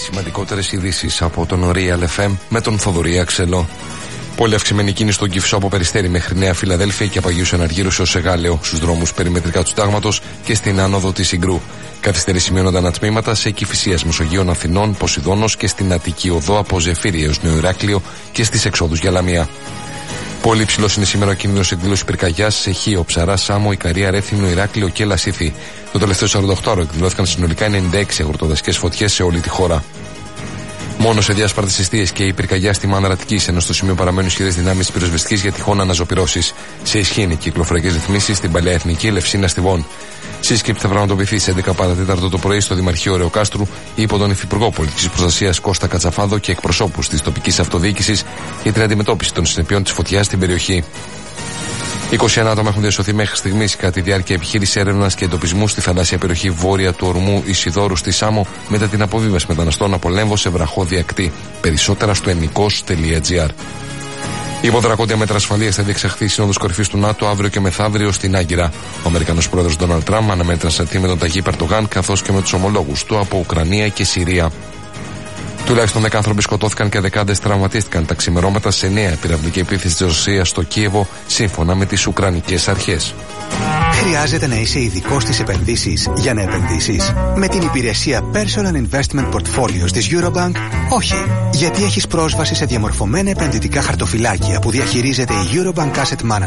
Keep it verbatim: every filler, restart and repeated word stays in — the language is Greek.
σημαντικότερες ειδήσεις από τον Real εφ εμ με τον Θοδωρή Αξελό. Πολύ αυξημένη κίνηση στον Κυφσό από Περιστέρι μέχρι Νέα Φιλαδέλφια και από Αγίους Εναργύρους έως Εγάλεο, στους δρόμους περιμετρικά του Συντάγματος και στην άνοδο της Συγκρού. Καθυστερήσεις σημειώνονταν ατμήματα σε Κηφισίας, Μεσογείων, Αθηνών, Ποσειδώνος και στην Αττική Οδό από Ζεφύρι έως Νέο Ηράκλειο και στις εξόδους για Λαμία. Πολύ ψηλό είναι σήμερα ο κίνδυνος εκδήλωσης πυρκαγιάς σε Χίο, Ψαρά, Σάμο, Ικαρία, Ρέθυμνο, Ηράκλειο και Λασίθι. Το τελευταίο σαράντα οκτώ ώρο εκδηλώθηκαν συνολικά ενενήντα έξι αγροτοδασικές φωτιές σε όλη τη χώρα. Μόνο σε διάσπαρτες εστίες και η πυρκαγιά στη Μάνδρα Αττικής, ενώ στο σημείο παραμένουν ισχυρές δυνάμεις πυροσβεστικής για τυχόν αναζωπυρώσεις. Σε ισχύ είναι κυκλοφοριακές ρυθμίσεις στην Παλαιά Εθνική Ελευσίνα Στιβών. Σύσκεψη θα πραγματοποιηθεί σε έντεκα παρά τέταρτο το πρωί στο Δημαρχείο Ρεοκάστρου υπό τον Υφυπουργό Πολιτικής Προστασίας Κώστα Κατσαφάδο και εκπροσώπους της τοπικής αυτοδιοίκησης για την αντιμετώπιση των συνεπειών της φωτιάς στην περιοχή. είκοσι ένα άτομα έχουν διασωθεί μέχρι στιγμής κατά τη διάρκεια επιχείρησης έρευνας και εντοπισμού στη θαλάσσια περιοχή βόρεια του ορμού Ισιδώρου στη Σάμο μετά την αποβίβαση μεταναστών από Λέμβο σε βραχώδη ακτή. Περισσότερα στο ενικός τελεία τζι άρ. Υπό δρακόντια μέτρα ασφαλείας θα διεξαχθεί η Σύνοδος Κορυφής του ΝΑΤΟ αύριο και μεθαύριο στην Άγκυρα. Ο Αμερικανός πρόεδρος Ντόναλντ Τραμπ αναμένεται να συναντηθεί με τον Ταγί Περντογάν καθώς και με τους ομολόγους του από Ουκρανία και Συρία. Τουλάχιστον δέκα άνθρωποι σκοτώθηκαν και δεκάδες τραυματίστηκαν τα ξημερώματα σε νέα πυραυλική επίθεση της Ρωσίας στο Κίεβο, σύμφωνα με τις Ουκρανικές αρχές. Χρειάζεται να είσαι ειδικός στις επενδύσεις για να επενδύσεις? Με την υπηρεσία Personal Investment Portfolios της Eurobank, όχι. Γιατί έχεις πρόσβαση σε διαμορφωμένα επενδυτικά χαρτοφυλάκια που διαχειρίζεται η Eurobank Asset Management